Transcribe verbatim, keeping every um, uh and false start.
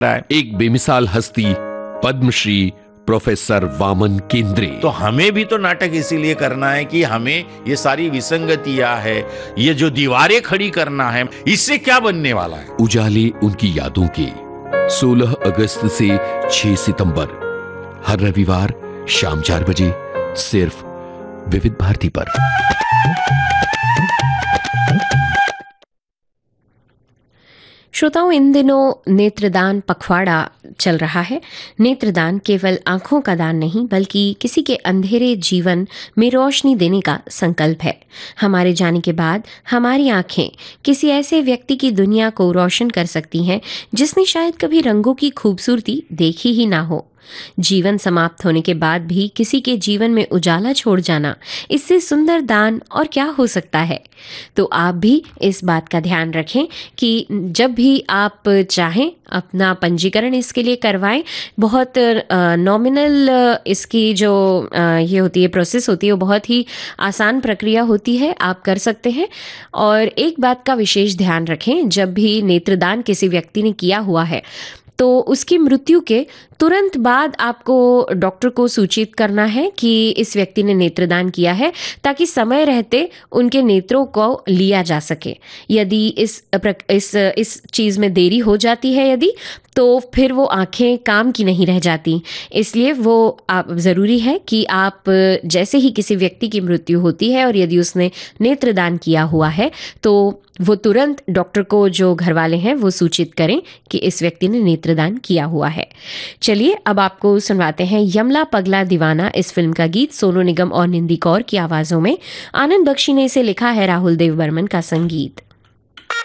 एक बेमिसाल हस्ती पद्मश्री प्रोफेसर वामन केंद्रे। तो हमें भी तो नाटक इसीलिए करना है कि हमें ये सारी विसंगतियां है, ये जो दीवारें खड़ी करना है, इससे क्या बनने वाला है। उजाले उनकी यादों के सोलह अगस्त से छह सितंबर हर रविवार शाम चार बजे सिर्फ विविध भारती पर। श्रोताओं, इन दिनों नेत्रदान पखवाड़ा चल रहा है। नेत्रदान केवल आंखों का दान नहीं बल्कि किसी के अंधेरे जीवन में रोशनी देने का संकल्प है। हमारे जाने के बाद हमारी आंखें किसी ऐसे व्यक्ति की दुनिया को रोशन कर सकती हैं जिसने शायद कभी रंगों की खूबसूरती देखी ही ना हो। जीवन समाप्त होने के बाद भी किसी के जीवन में उजाला छोड़ जाना, इससे सुंदर दान और क्या हो सकता है। तो आप भी इस बात का ध्यान रखें कि जब भी आप चाहें अपना पंजीकरण इसके लिए करवाएं। बहुत नॉमिनल इसकी जो आ, ये होती है प्रोसेस होती है, वो बहुत ही आसान प्रक्रिया होती है, आप कर सकते हैं। और एक बात का विशेष ध्यान रखें, जब भी नेत्रदान किसी व्यक्ति ने किया हुआ है तो उसकी मृत्यु के तुरंत बाद आपको डॉक्टर को सूचित करना है कि इस व्यक्ति ने नेत्रदान किया है, ताकि समय रहते उनके नेत्रों को लिया जा सके। यदि इस इस इस चीज़ में देरी हो जाती है यदि तो फिर वो आंखें काम की नहीं रह जाती। इसलिए वो आप ज़रूरी है कि आप जैसे ही किसी व्यक्ति की मृत्यु होती है और यदि उसने नेत्रदान किया हुआ है तो वो तुरंत डॉक्टर को, जो घर वाले हैं, वो सूचित करें कि इस व्यक्ति ने नेत्रदान किया हुआ है। चलिए अब आपको सुनवाते हैं यमला पगला दीवाना, इस फिल्म का गीत सोनू निगम और निंदी कौर की आवाज़ों में। आनंद बख्शी ने इसे लिखा है, राहुल देव बर्मन का संगीत।